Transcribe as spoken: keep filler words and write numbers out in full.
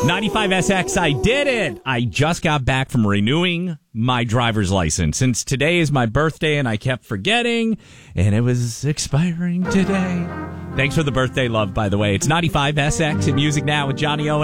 ninety-five S X, I did it. I just got back from renewing my driver's license. Since today is my birthday and I kept forgetting, and it was expiring today. Thanks for the birthday love, by the way. It's ninety-five S X in Music Now with Johnny Owen.